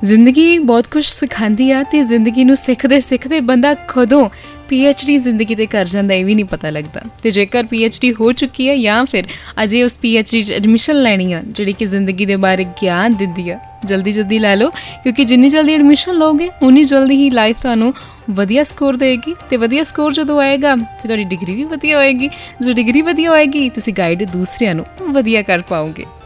ਜ਼ਿੰਦਗੀ ਬਹੁਤ ਕੁਛ ਸਿਖਾਉਂਦੀ ਆ ਅਤੇ ਜ਼ਿੰਦਗੀ ਨੂੰ ਸਿੱਖਦੇ ਸਿੱਖਦੇ ਬੰਦਾ ਕਦੋਂ PhD ਜ਼ਿੰਦਗੀ 'ਤੇ ਕਰ ਜਾਂਦਾ ਇਹ ਵੀ ਨਹੀਂ ਪਤਾ ਲੱਗਦਾ। ਅਤੇ ਜੇਕਰ PhD ਹੋ ਚੁੱਕੀ ਹੈ ਜਾਂ ਫਿਰ ਅਜੇ ਉਸ PhD 'ਚ ਐਡਮਿਸ਼ਨ ਲੈਣੀ ਆ ਜਿਹੜੀ ਕਿ ਜ਼ਿੰਦਗੀ ਦੇ ਬਾਰੇ ਗਿਆਨ ਦਿੰਦੀ ਆ, ਜਲਦੀ ਜਲਦੀ ਲੈ ਲਓ, ਕਿਉਂਕਿ ਜਿੰਨੀ ਜਲਦੀ ਐਡਮਿਸ਼ਨ ਲਓਗੇ ਉਨੀ ਜਲਦੀ ਹੀ ਲਾਈਫ ਤੁਹਾਨੂੰ ਵਧੀਆ ਸਕੋਰ ਦੇਗੀ। ਅਤੇ ਵਧੀਆ ਸਕੋਰ ਜਦੋਂ ਆਏਗਾ ਤਾਂ ਤੁਹਾਡੀ ਡਿਗਰੀ ਵੀ ਵਧੀਆ ਹੋਏਗੀ। ਜੋ ਡਿਗਰੀ ਵਧੀਆ ਹੋਏਗੀ ਤੁਸੀਂ ਗਾਈਡ ਦੂਸਰਿਆਂ ਨੂੰ ਵਧੀਆ ਕਰ ਪਾਓਗੇ।